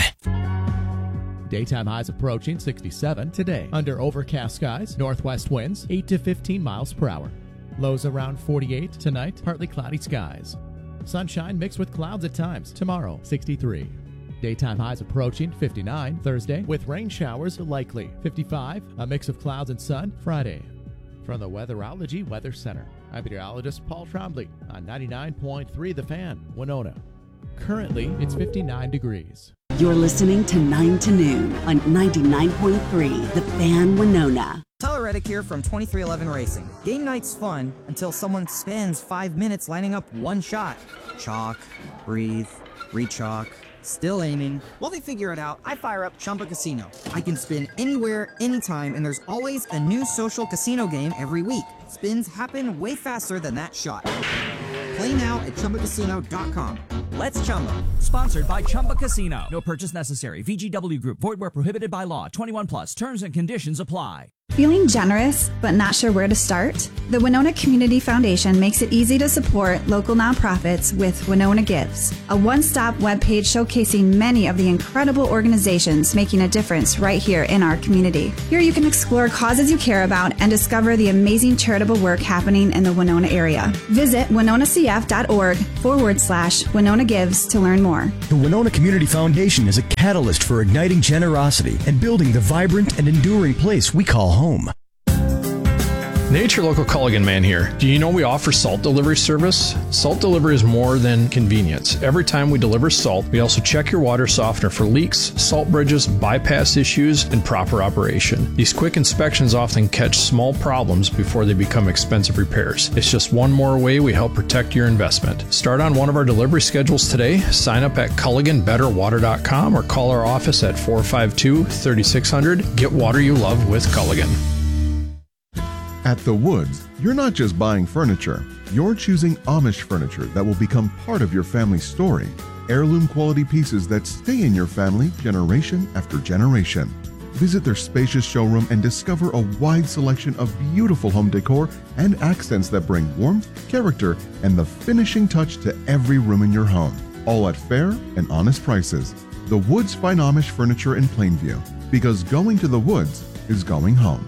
Daytime highs approaching 67 today. Under overcast skies, northwest winds 8 to 15 miles per hour. Lows around 48 tonight, partly cloudy skies. Sunshine mixed with clouds at times. Tomorrow, 63. Daytime highs approaching 59 Thursday, with rain showers likely. 55, a mix of clouds and sun Friday. From the Weatherology Weather Center, I'm meteorologist Paul Trombley on 99.3 The Fan, Winona. Currently, it's 59 degrees. You're listening to 9 to Noon on 99.3 The Fan, Winona. Tyler Reddick here from 2311 Racing. Game night's fun until someone spends 5 minutes lining up one shot. Chalk, breathe, rechalk, Still aiming. While they figure it out, I fire up Chumba Casino. I can spin anywhere, anytime, and there's always a new social casino game every week. Spins happen way faster than that shot. Play now at ChumbaCasino.com. Let's Chumba. Sponsored by Chumba Casino. No purchase necessary. VGW Group. Void where prohibited by law. 21 plus. Terms and conditions apply. Feeling generous but not sure where to start? The Winona Community Foundation makes it easy to support local nonprofits with Winona Gives, a one-stop webpage showcasing many of the incredible organizations making a difference right here in our community. Here you can explore causes you care about and discover the amazing charitable work happening in the Winona area. Visit winonacf.org/Winona Gives to learn more. The Winona Community Foundation is a catalyst for igniting generosity and building the vibrant and enduring place we call home. Nature Local Culligan Man here. Do you know we offer salt delivery service? Salt delivery is more than convenience. Every time we deliver salt, we also check your water softener for leaks, salt bridges, bypass issues, and proper operation. These quick inspections often catch small problems before they become expensive repairs. It's just one more way we help protect your investment. Start on one of our delivery schedules today. Sign up at CulliganBetterWater.com or call our office at 452-3600. Get water you love with Culligan. At The Woods, you're not just buying furniture. You're choosing Amish furniture that will become part of your family's story. Heirloom quality pieces that stay in your family generation after generation. Visit their spacious showroom and discover a wide selection of beautiful home decor and accents that bring warmth, character, and the finishing touch to every room in your home. All at fair and honest prices. The Woods Fine Amish Furniture in Plainview. Because going to The Woods is going home.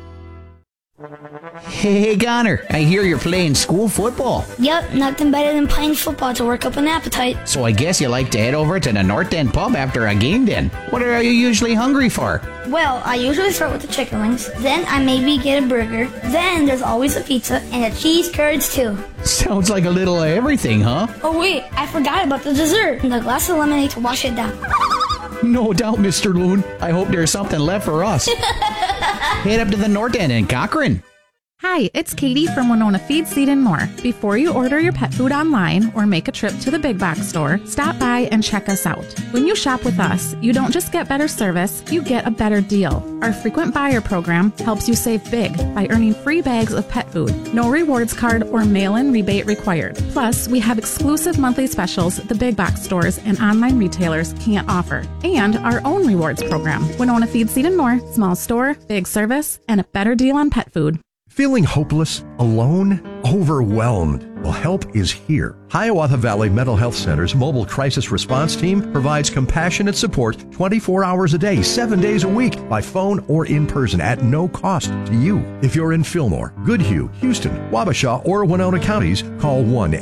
Hey, Connor, I hear you're playing school football. Yep, nothing better than playing football to work up an appetite. So I guess you like to head over to the North End pub after a game then. What are you usually hungry for? Well, I usually start with the chicken wings, then I maybe get a burger, then there's always a pizza and a cheese curds too. Sounds like a little of everything, huh? Oh wait, I forgot about the dessert and the glass of lemonade to wash it down. No doubt, Mr. Loon. I hope there's something left for us. Head up to the North End in Cochrane. Hi, it's Katie from Winona Feed, Seed, and More. Before you order your pet food online or make a trip to the big box store, stop by and check us out. When you shop with us, you don't just get better service, you get a better deal. Our frequent buyer program helps you save big by earning free bags of pet food. No rewards card or mail-in rebate required. Plus, we have exclusive monthly specials the big box stores and online retailers can't offer. And our own rewards program. Winona Feed, Seed, and More. Small store, big service, and a better deal on pet food. Feeling hopeless, alone, overwhelmed? Well, help is here. Hiawatha Valley Mental Health Center's mobile crisis response team provides compassionate support 24 hours a day, 7 days a week, by phone or in person at no cost to you. If you're in Fillmore, Goodhue, Houston, Wabasha, or Winona counties, call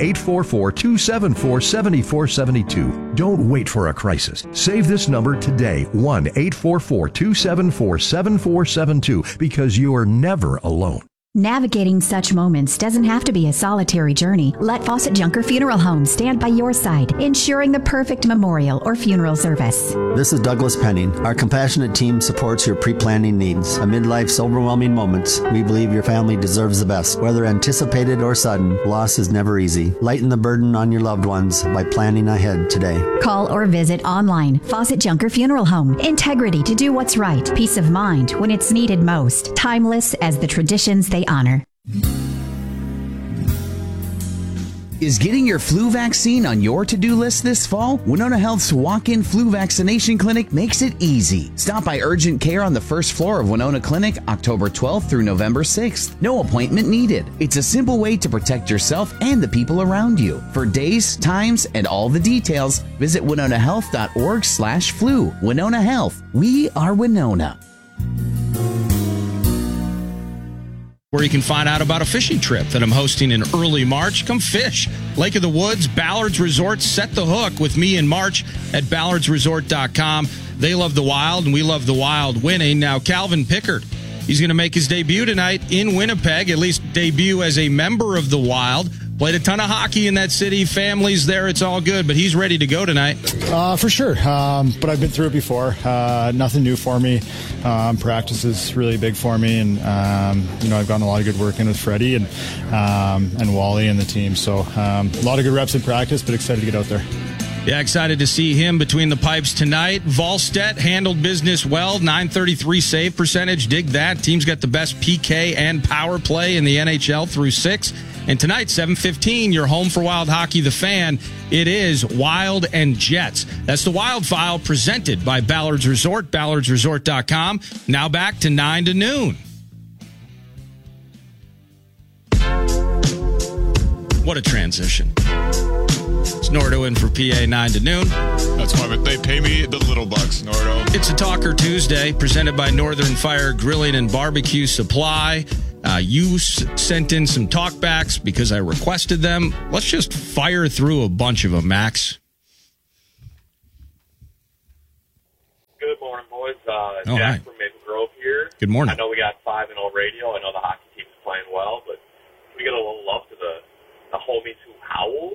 1-844-274-7472. Don't wait for a crisis. Save this number today, 1-844-274-7472, because you are never alone. Navigating such moments doesn't have to be a solitary journey. Let Fawcett Junker Funeral Home stand by your side, ensuring the perfect memorial or funeral service. This is Douglas Penning. Our compassionate team supports your pre-planning needs. Amid life's overwhelming moments, we believe your family deserves the best. Whether anticipated or sudden, loss is never easy. Lighten the burden on your loved ones by planning ahead today. Call or visit online. Fawcett Junker Funeral Home. Integrity to do what's right. Peace of mind when it's needed most. Timeless as the traditions they honor. Is getting your flu vaccine on your to-do list this fall? Winona Health's walk-in flu vaccination clinic makes it easy. Stop by urgent care on the first floor of Winona Clinic, October 12th through November 6th. No appointment needed. It's a simple way to protect yourself and the people around you. For days, times, and all the details, visit winonahealth.org/flu. Winona Health. We are Winona. Where you can find out about a fishing trip that I'm hosting in early March. Come fish. Lake of the Woods, Ballards Resort. Set the hook with me in March at ballardsresort.com. They love the wild, and we love the wild winning. Now, Calvin Pickard, he's going to make his debut tonight in Winnipeg, at least debut as a member of the Wild. Played a ton of hockey in that city. Families there. It's all good, but he's ready to go tonight. For sure. But I've been through it before. Nothing new for me. Practice is really big for me. And, I've gotten a lot of good work in with Freddie and Wally and the team. So a lot of good reps in practice, but excited to get out there. Yeah, excited to see him between the pipes tonight. Volstedt handled business well, 933 save percentage. Dig that. Team's got the best PK and power play in the NHL through 6. And tonight, 7:15, you're home for Wild Hockey, the Fan. It is Wild and Jets. That's the Wild File presented by Ballard's Resort, ballardsresort.com. Now back to 9 to noon. What a transition. It's Nordo in for PA 9 to noon. That's why they pay me the little bucks, Nordo. It's a Talker Tuesday presented by Northern Fire Grilling and Barbecue Supply. You sent in some talkbacks because I requested them. Let's just fire through a bunch of them, Max. Good morning, boys. Jack right. from Maple Grove here. Good morning. I know we got 5-0 radio. I know the hockey team is playing well, but can we get a little love to the homies who howl?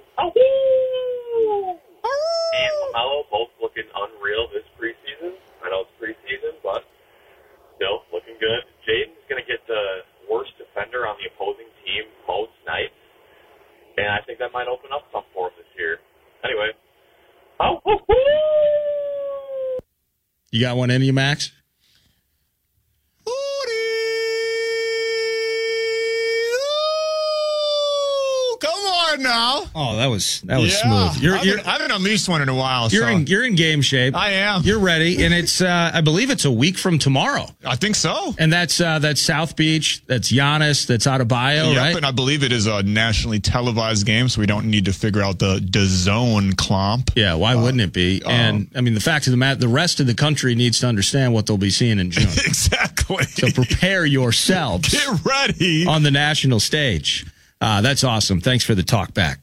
And LaMelo both looking unreal this preseason. I know it's preseason, but still looking good. Jaden's going to get the worst defender on the opposing team most nights, and I think that might open up some for him this year. Anyway, you got one in you, Max? Now. Oh, that was smooth. I haven't unleashed one in a while. You're in game shape. I am. You're ready, and it's I believe it's a week from tomorrow. I think so. And that's South Beach. That's Giannis. That's Adebayo, right? And I believe it is a nationally televised game, so we don't need to figure out the DAZN clomp. Yeah, why wouldn't it be? And I mean, the fact of the matter, the rest of the country needs to understand what they'll be seeing in June. Exactly. So prepare yourselves. Get ready on the national stage. That's awesome. Thanks for the talk back.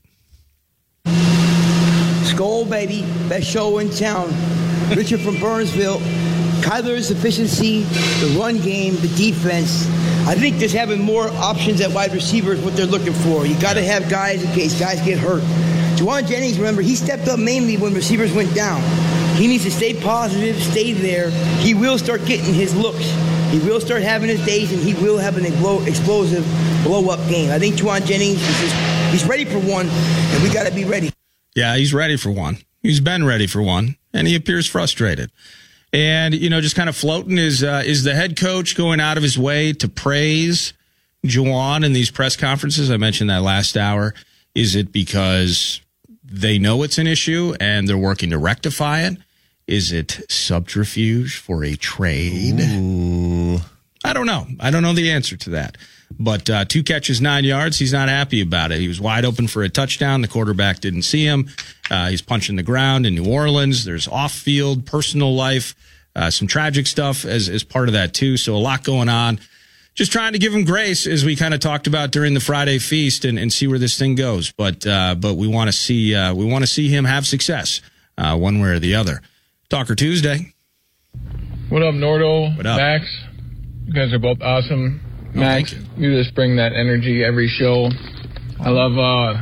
Skol, baby. Best show in town. Richard from Burnsville. Kyler's efficiency, the run game, the defense. I think just having more options at wide receiver is what they're looking for. You got to have guys in case guys get hurt. Juwan Jennings, remember, he stepped up mainly when receivers went down. He needs to stay positive, stay there. He will start getting his looks. He will start having his days, and he will have an explosive blow-up game. I think Juwan Jennings, he's ready for one, and we got to be ready. Yeah, he's ready for one. He's been ready for one, and he appears frustrated. And, just kind of floating is the head coach going out of his way to praise Juwan in these press conferences? I mentioned that last hour. Is it because they know it's an issue and they're working to rectify it? Is it subterfuge for a trade? Ooh. I don't know. I don't know the answer to that. But 2 catches, 9 yards. He's not happy about it. He was wide open for a touchdown. The quarterback didn't see him. He's punching the ground in New Orleans. There's off-field, personal life, some tragic stuff as part of that, too. So a lot going on. Just trying to give him grace, as we kind of talked about during the Friday feast, and see where this thing goes. But we want to see him have success one way or the other. Talker Tuesday. What up, Nordo? What up? Max? You guys are both awesome. Max, you just bring that energy every show. I love,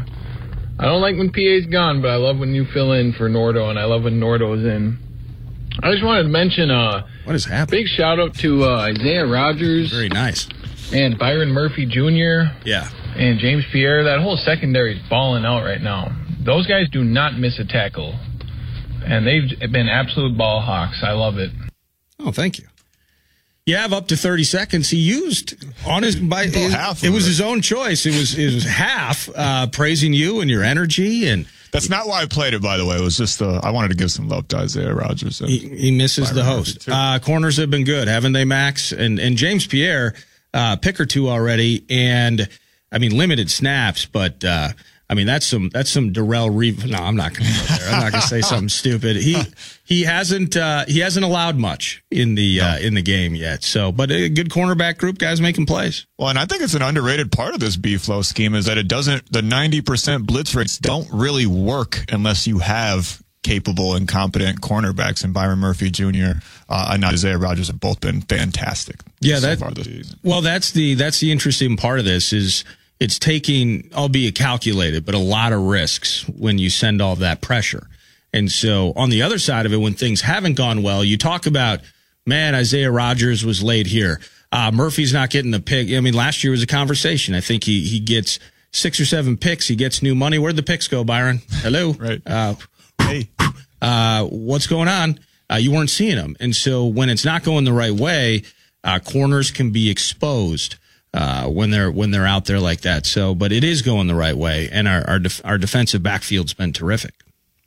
I don't like when PA's gone, but I love when you fill in for Nordo, and I love when Nordo's in. I just wanted to mention, what is happening? Big shout out to Isaiah Rogers. Very nice. And Byron Murphy Jr. Yeah. And James Pierre. That whole secondary is balling out right now. Those guys do not miss a tackle. And they've been absolute ball hawks. I love it. Oh, thank you. You have up to 30 seconds. He used on his it was his own choice. It was half praising you and your energy, and that's not why I played it. By the way, it was just I wanted to give some love to Isaiah Rogers. He misses the host. Corners have been good, haven't they, Max? And James Pierre, pick or two already, and I mean limited snaps, but. I mean, that's some Darrell Reeve. No, I'm not going to go there. I'm not going to say something stupid. He hasn't allowed much in the game yet. So, but a good cornerback group, guys making plays. Well, and I think it's an underrated part of this B-flow scheme is that the 90% blitz rates don't really work unless you have capable and competent cornerbacks, and Byron Murphy Jr. And Isaiah Rogers have both been fantastic. Yeah, so far this season. Well, that's the interesting part of this is. It's taking, albeit calculated, but a lot of risks when you send all of that pressure. And so on the other side of it, when things haven't gone well, you talk about, man, Isaiah Rogers was late here. Murphy's not getting the pick. I mean, last year was a conversation. I think he gets 6 or 7 picks. He gets new money. Where'd the picks go, Byron? Hello? Right. what's going on? You weren't seeing them. And so when it's not going the right way, corners can be exposed when they're out there like that. So, but it is going the right way, and our defensive backfield's been terrific.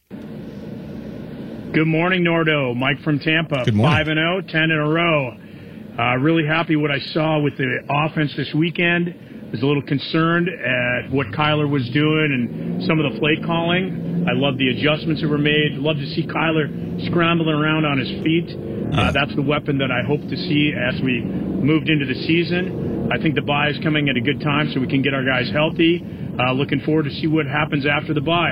Good morning, Nordo. Mike from Tampa. Good morning. 5-0, 10 in a row. Really happy what I saw with the offense this weekend. Was a little concerned at what Kyler was doing and some of the play calling. I love the adjustments that were made. Love to see Kyler scrambling around on his feet. That's the weapon that I hope to see as we moved into the season. I think the bye is coming at a good time so we can get our guys healthy. Looking forward to see what happens after the bye.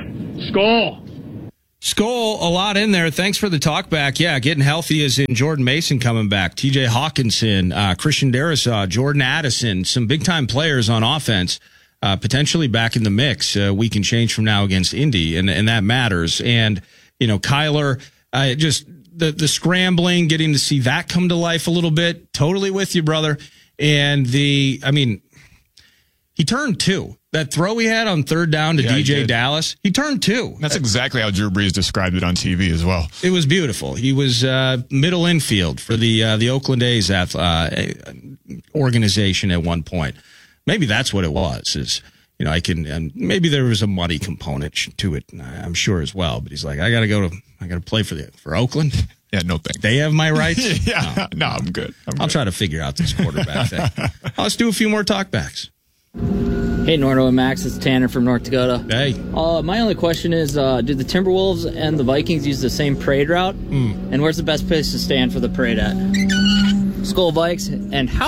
Skol, a lot in there. Thanks for the talk back. Yeah, getting healthy is in Jordan Mason coming back, TJ Hawkinson, Christian Darrisaw, Jordan Addison, some big-time players on offense potentially back in the mix. We can change from now against Indy, and that matters. And, Kyler, just the scrambling, getting to see that come to life a little bit. Totally with you, brother. And he turned 2. That throw he had on third down to DJ Dallas, he turned 2. That's exactly how Drew Brees described it on TV as well. It was beautiful. He was middle infield for the Oakland A's organization at one point. Maybe that's what it was. Maybe there was a money component to it, I'm sure as well. But he's like, I got to play for Oakland. Yeah, no thanks. They have my rights. No, I'm good. I'll try to figure out this quarterback thing. Let's do a few more talkbacks. Hey, Nordo and Max, it's Tanner from North Dakota. Hey. My only question is, do the Timberwolves and the Vikings use the same parade route? And where's the best place to stand for the parade at? Skol Vikes and how?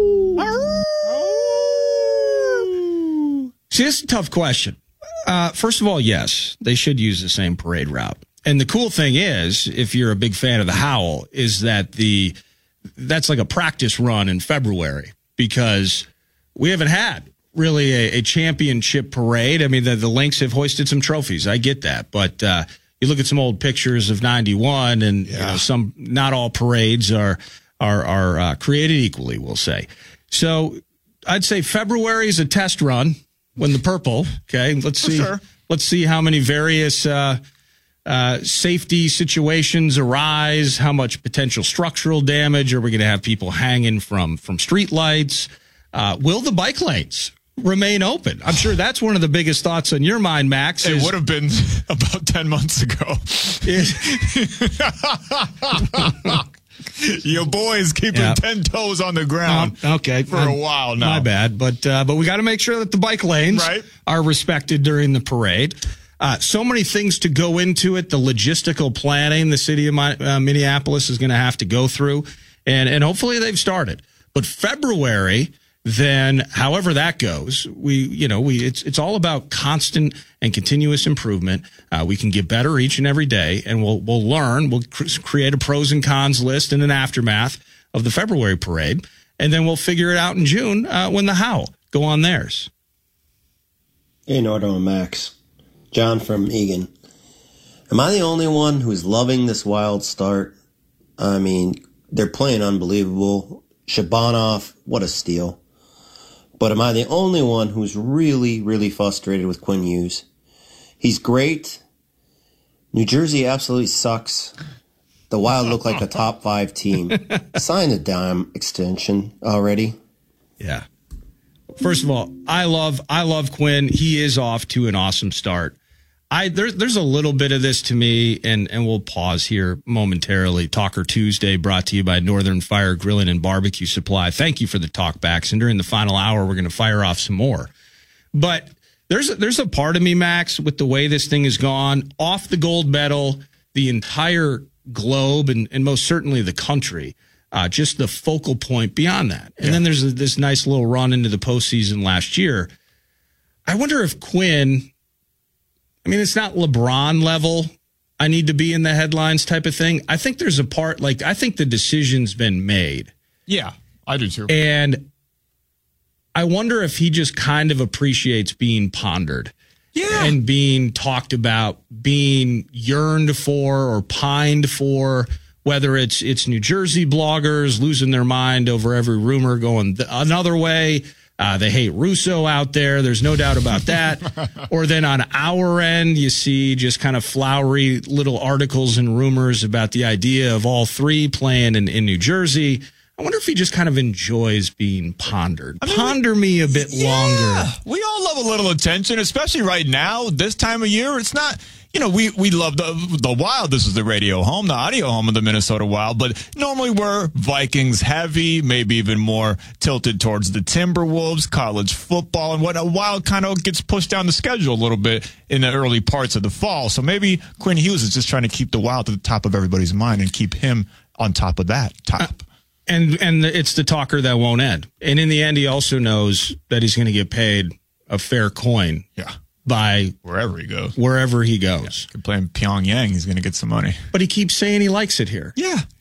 See, this is a tough question. First of all, yes, they should use the same parade route. And the cool thing is, if you're a big fan of the Howl, is that that's like a practice run in February, because we haven't had really a championship parade. I mean, the Lynx have hoisted some trophies. I get that. But you look at some old pictures of 91, and not all parades are created equally, we'll say. So I'd say February is a test run when the purple. Okay, let's see how many various safety situations arise, how much potential structural damage. Are we going to have people hanging from street lights? Will the bike lanes remain open? I'm sure that's one of the biggest thoughts on your mind, Max. It would have been about 10 months ago. Your boy's keeping 10 toes on the ground for a while now. My bad. But we got to make sure that the bike lanes are respected during the parade. So many things to go into it. The logistical planning the city of Minneapolis is going to have to go through. And hopefully they've started. But February, then however that goes, it's all about constant and continuous improvement. We can get better each and every day, and we'll learn. We'll create a pros and cons list and an aftermath of the February parade, and then we'll figure it out in June when the Howl go on theirs. Hey, Nordo and Max. John from Egan. Am I the only one who's loving this wild start? I mean, they're playing unbelievable. Shabanov, what a steal. But am I the only one who's really, really frustrated with Quinn Hughes? He's great. New Jersey absolutely sucks. The Wild look like a top 5 team. Sign the dime extension already. Yeah. First of all, I love Quinn. He is off to an awesome start. There's a little bit of this to me, and we'll pause here momentarily. Talker Tuesday brought to you by Northern Fire Grilling and Barbecue Supply. Thank you for the talkbacks, and during the final hour, we're going to fire off some more. But there's a part of me, Max, with the way this thing has gone, off the gold medal, the entire globe, and most certainly the country, just the focal point beyond that. And then there's this nice little run into the postseason last year. I wonder if Quinn... I mean, it's not LeBron level, I need to be in the headlines type of thing. I think there's a part, I think the decision's been made. Yeah, I do too. And I wonder if he just kind of appreciates being pondered. Yeah. And being talked about, being yearned for or pined for, whether it's New Jersey bloggers losing their mind over every rumor going another way. They hate Russo out there. There's no doubt about that. Or then on our end, you see just kind of flowery little articles and rumors about the idea of all three playing in New Jersey. I wonder if he just kind of enjoys being pondered. Ponder me a bit longer. We all love a little attention, especially right now, this time of year. It's not, we love the Wild. This is the radio home, the audio home of the Minnesota Wild. But normally we're Vikings heavy, maybe even more tilted towards the Timberwolves, college football, and what a Wild kind of gets pushed down the schedule a little bit in the early parts of the fall. So maybe Quinn Hughes is just trying to keep the Wild at the top of everybody's mind and keep him on top of that top. And it's the talker that won't end. And in the end, he also knows that he's going to get paid a fair coin. Yeah. By wherever he goes. Yeah. Could play in Pyongyang, he's going to get some money. But he keeps saying he likes it here. Yeah.